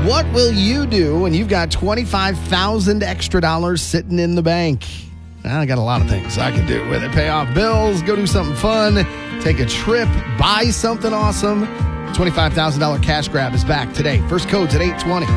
What will you do when you've got $25,000 extra sitting in the bank? I got a lot of things I can do with it. Pay off bills, go do something fun, take a trip, buy something awesome. $25,000 cash grab is back today. First code's at 8:20.